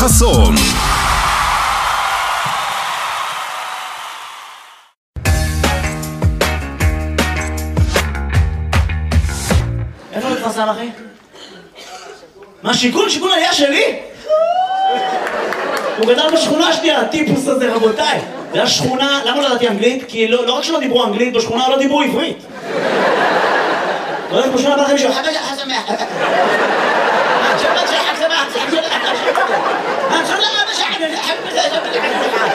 חסון. איפה מתפרסם אחי? מה שיכון? שיכון היה שלי? הוא גדל בשכונה שלי, הטיפוס הזה, רבותיי. זה היה שכונה, למה לא ידעתי אנגלית? כי לא רק שלא דיברו אנגלית, בשכונה לא דיברו עברית. לא יודעת, בשכונה בא לכם מישהו, חבא שחר שמח. שבת שחר שמח, שחר שמח. שחר שמח,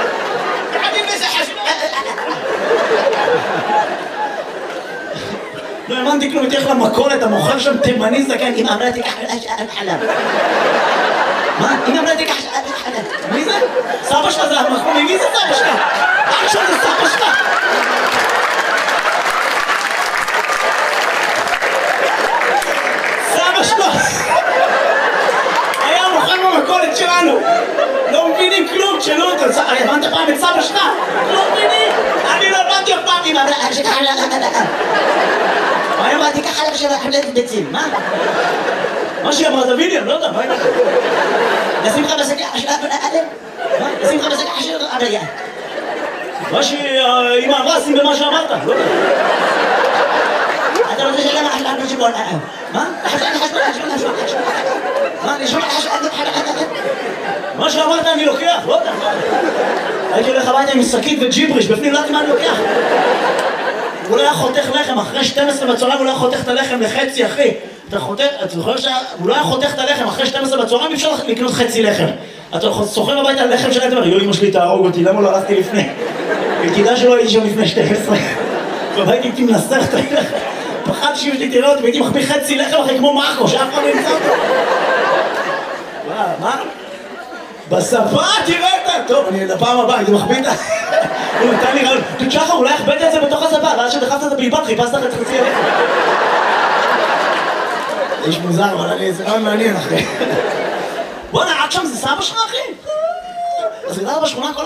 לא האמנתי כלום, תלך למכולת, המוכר שם תימני זקן, אמא אמרה תיקח חלב. מה? אמא אמרה תיקח חלב. מי זה? סבא שלך זה המחמומי, מי זה סבא שלך? אח שלך זה סבא שלך. סבא שלך היה מוכר במכולת שלנו. לא מבינים כלום, תשאלו אותו. הבנת פעם את סבא שלך? לא מבינים. אני לא הבנתי אף פעם. אמא אמרה תיקח חלב. מה אמרתי ככה לב של חלב ביצים, מה? מה שהיא אמרת ויליאם, לא יודע, מה אמרת? לשים לך בסקה של אדם? מה? לשים לך בסקה של אדם? מה שאמא אמרה, שים במה שאמרת, לא יודע. אתה רוצה שלמה חלב שבון אדם? מה? מה? מה שאמרת אני לוקח, לא יודע. הייתי הולך הביתה עם שקית וג'יבריש, בפנים לא יודעת מה אני לוקח. הוא לא היה חותך לחם, אחרי 12 בצהריים הוא לא היה חותך את הלחם לחצי, אחי. אתה חותך, אתה זוכר שהוא לא היה חותך את הלחם, אחרי 12 בצהריים אי אפשר לקנות חצי לחם. אתה סוחר הביתה על לחם שלהם, אתה אומר, יואי, אמא שלי תהרוג אותי, למה לא הלכתי לפני? תדע שלא הייתי שם לפני 12. והייתי איתי מנסח את הלחם. פחדתי שאמא שלי תראה אותי, והייתי מחביא חצי לחם אחרי כמו מרקו, שאף אחד לא ימצא אותו. מה? בספה תראה אותה! טוב, אני לפעם הבאה, הייתי מחביא את ה... הוא נתן לי רעיון, תשחר, אולי הכבדת את זה בתוך הספה, ואז שדחפת את הבלבד, חיפשת לך את חצי הלחם. זה איש מוזר, אבל זה רעיון מעניין, אחי. בוא'נה, עד שם זה סבא שלך, אחי? אז גדל בשכונה כל